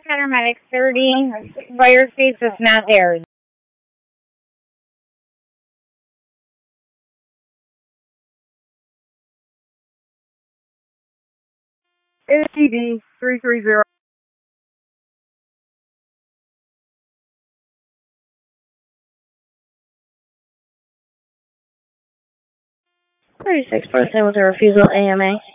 Paramedic 30. Fire space is not there. ATD 330. 36% with a refusal AMA.